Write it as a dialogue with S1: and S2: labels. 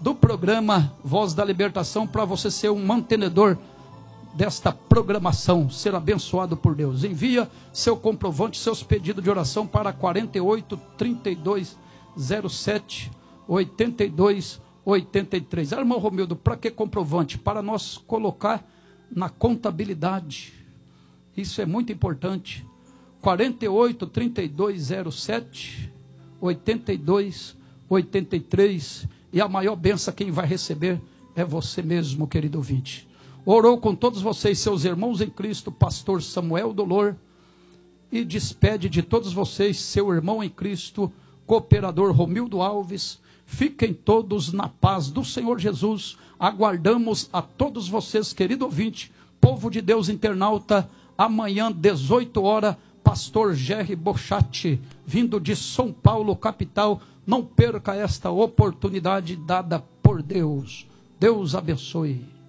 S1: do programa Voz da Libertação, para você ser um mantenedor desta programação, ser abençoado por Deus. Envia seu comprovante, seus pedidos de oração para 48 32 07 82 83. Irmão Romildo, para que comprovante? Para nós colocar na contabilidade. Isso é muito importante. 48 32 07 82 83. E a maior bênção quem vai receber é você mesmo, querido ouvinte. Orou com todos vocês, seus irmãos em Cristo, pastor Samuel Dolor, e despede de todos vocês, seu irmão em Cristo, cooperador Romildo Alves. Fiquem todos na paz do Senhor Jesus. Aguardamos a todos vocês, querido ouvinte, povo de Deus internauta, amanhã, 18 horas, pastor Jerry Bochatti, vindo de São Paulo, capital. Não perca esta oportunidade dada por Deus. Deus abençoe.